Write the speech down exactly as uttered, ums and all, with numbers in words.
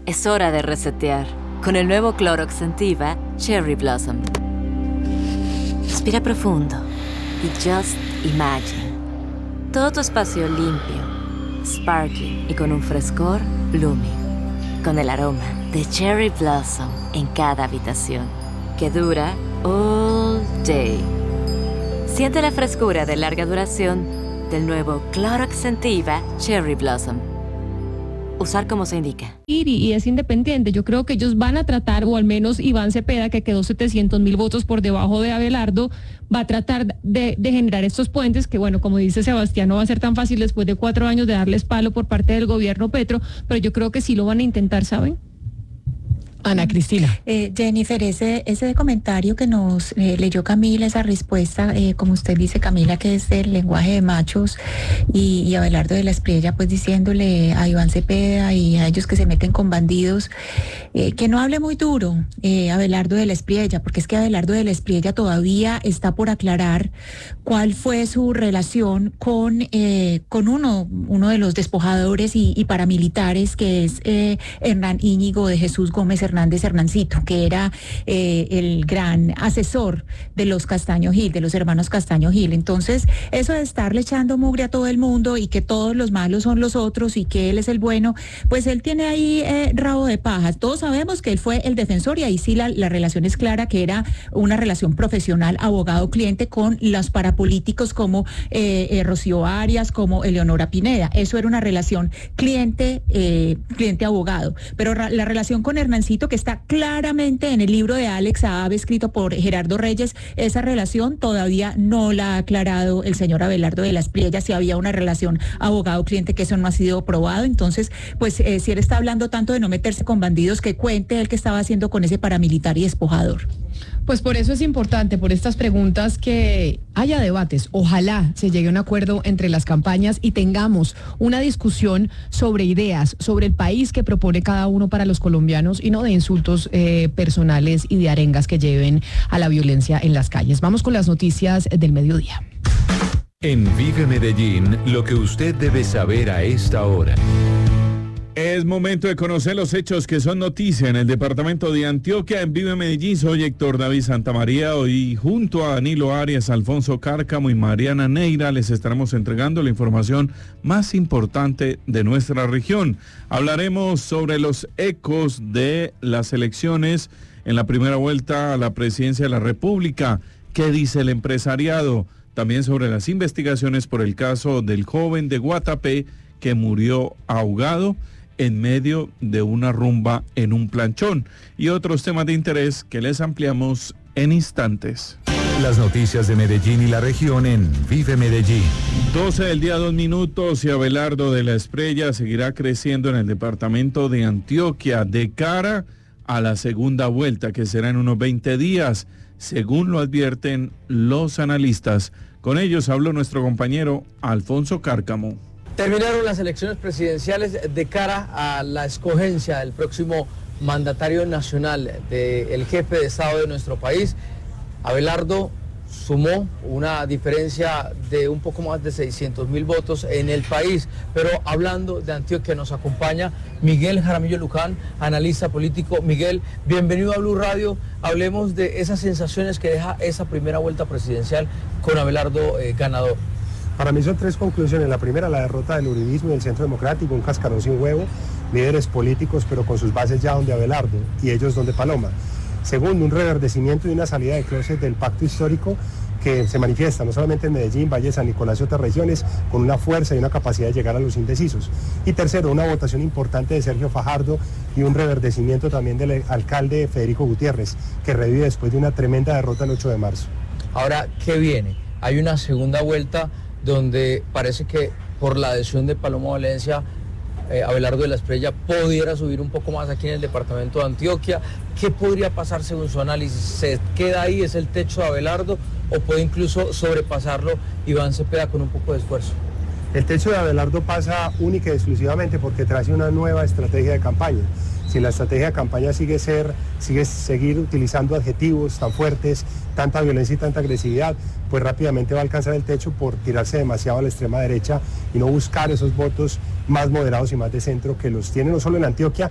Es hora de resetear con el nuevo Clorox Scentiva Cherry Blossom. Respira profundo y just imagine. Todo tu espacio limpio, sparkling y con un frescor blooming. Con el aroma de Cherry Blossom en cada habitación, que dura all day. Siente la frescura de larga duración del nuevo Clorox Scentiva Cherry Blossom. Usar como se indica. Y es independiente. Yo creo que ellos van a tratar, o al menos Iván Cepeda, que quedó setecientos mil votos por debajo de Abelardo, va a tratar de, de generar estos puentes que, bueno, como dice Sebastián, no va a ser tan fácil después de cuatro años de darles palo por parte del gobierno Petro, pero yo creo que sí lo van a intentar, ¿saben? Ana Cristina. Eh, Jennifer, ese, ese comentario que nos eh, leyó Camila, esa respuesta, eh, como usted dice, Camila, que es el lenguaje de machos, y, y Abelardo de la Espriella, pues diciéndole a Iván Cepeda y a ellos que se meten con bandidos, eh, que no hable muy duro, eh, Abelardo de la Espriella, porque es que Abelardo de la Espriella todavía está por aclarar cuál fue su relación con, eh, con uno, uno de los despojadores y, y paramilitares, que es eh, Hernán Íñigo de Jesús Gómez Hernández Hernancito, que era eh, el gran asesor de los Castaño Gil, de los hermanos Castaño Gil. Entonces, eso de estarle echando mugre a todo el mundo y que todos los malos son los otros y que él es el bueno, pues él tiene ahí eh, rabo de pajas. Todos sabemos que él fue el defensor y ahí sí la, la relación es clara, que era una relación profesional abogado-cliente con los parapolíticos como eh, eh, Rocío Arias, como Eleonora Pineda. Eso era una relación cliente, eh, cliente-abogado. Pero ra- la relación con Hernancito, que está claramente en el libro de Alex Saab, escrito por Gerardo Reyes, esa relación todavía no la ha aclarado el señor Abelardo de la Espriella, si había una relación abogado-cliente, que eso no ha sido probado. Entonces, pues eh, si él está hablando tanto de no meterse con bandidos, que cuente el que estaba haciendo con ese paramilitar y despojador. Pues por eso es importante, por estas preguntas, que haya debates. Ojalá se llegue a un acuerdo entre las campañas y tengamos una discusión sobre ideas, sobre el país que propone cada uno para los colombianos, y no de insultos eh, personales y de arengas que lleven a la violencia en las calles. Vamos con las noticias del mediodía. En Vive Medellín, lo que usted debe saber a esta hora. Es momento de conocer los hechos que son noticia en el departamento de Antioquia. En Vive Medellín, soy Héctor David Santamaría. Hoy, junto a Danilo Arias, Alfonso Cárcamo y Mariana Neira, les estaremos entregando la información más importante de nuestra región. Hablaremos sobre los ecos de las elecciones en la primera vuelta a la presidencia de la República. ¿Qué dice el empresariado? También sobre las investigaciones por el caso del joven de Guatapé que murió ahogado en medio de una rumba en un planchón, y otros temas de interés que les ampliamos en instantes. Las noticias de Medellín y la región en Vive Medellín. doce del día, dos minutos, y Abelardo de la Espriella seguirá creciendo en el departamento de Antioquia de cara a la segunda vuelta, que será en unos veinte días, según lo advierten los analistas. Con ellos habló nuestro compañero Alfonso Cárcamo. Terminaron las elecciones presidenciales de cara a la escogencia del próximo mandatario nacional, del jefe de Estado de nuestro país. Abelardo sumó una diferencia de un poco más de seiscientos mil votos en el país. Pero hablando de Antioquia, nos acompaña Miguel Jaramillo Luján, analista político. Miguel, bienvenido a Blue Radio. Hablemos de esas sensaciones que deja esa primera vuelta presidencial con Abelardo eh, ganador. Para mí son tres conclusiones. La primera, la derrota del uribismo y del centro democrático, un cascarón sin huevo, líderes políticos pero con sus bases ya donde Abelardo y ellos donde Paloma. Segundo, un reverdecimiento y una salida de closet del pacto histórico que se manifiesta no solamente en Medellín, Valle, San Nicolás y otras regiones, con una fuerza y una capacidad de llegar a los indecisos. Y tercero, una votación importante de Sergio Fajardo y un reverdecimiento también del alcalde Federico Gutiérrez, que revive después de una tremenda derrota el ocho de marzo. Ahora, ¿qué viene? Hay una segunda vuelta donde parece que por la adhesión de Paloma Valencia, eh, Abelardo de la Espriella pudiera subir un poco más aquí en el departamento de Antioquia. ¿Qué podría pasar según su análisis? ¿Se queda ahí, es el techo de Abelardo, o puede incluso sobrepasarlo Iván Cepeda con un poco de esfuerzo? El techo de Abelardo pasa única y exclusivamente porque trae una nueva estrategia de campaña. Si la estrategia de campaña sigue ser, sigue seguir utilizando adjetivos tan fuertes, tanta violencia y tanta agresividad, pues rápidamente va a alcanzar el techo por tirarse demasiado a la extrema derecha y no buscar esos votos más moderados y más de centro que los tiene no solo en Antioquia,